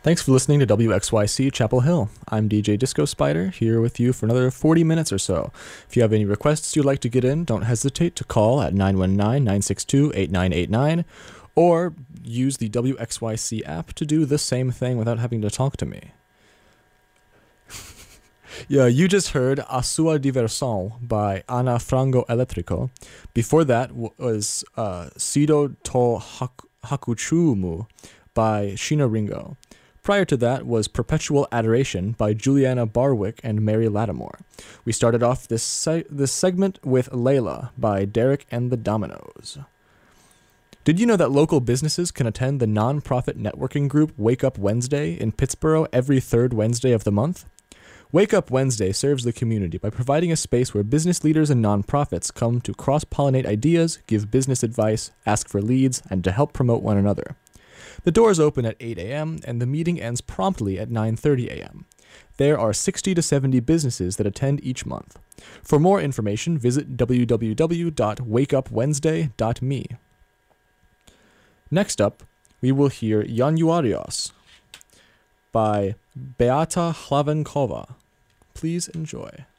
Thanks for listening to WXYC Chapel Hill. I'm DJ Disco Spider, here with you for another 40 minutes or so. If you have any requests you'd like to get in, don't hesitate to call at 919-962-8989 or use the WXYC app to do the same thing without having to talk to me. Yeah, you just heard A Sua Diversão by Ana Frango Elétrico. Before that was Sido to Hakuchumu by Sheena Ringo. Prior to that was Perpetual Adoration by Juliana Barwick and Mary Lattimore. We started off this segment with Layla by Derek and the Dominoes. Did you know that local businesses can attend the non-profit networking group Wake Up Wednesday in Pittsburgh every third Wednesday of the month? Wake Up Wednesday serves the community by providing a space where business leaders and nonprofits come to cross-pollinate ideas, give business advice, ask for leads, and to help promote one another. The doors open at 8 a.m., and the meeting ends promptly at 9:30 a.m. There are 60 to 70 businesses that attend each month. For more information, visit www.wakeupwednesday.me. Next up, we will hear Januarios by Beata Hlavenkova. Please enjoy.